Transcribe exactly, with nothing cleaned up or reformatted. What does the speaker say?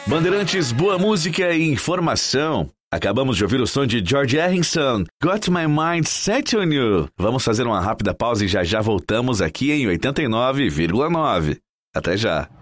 Bandeirantes, boa música e informação. Acabamos de ouvir o som de George Harrison, Got My Mind Set on You. Vamos fazer uma rápida pausa e já já voltamos aqui em oitenta e nove vírgula nove. Até já.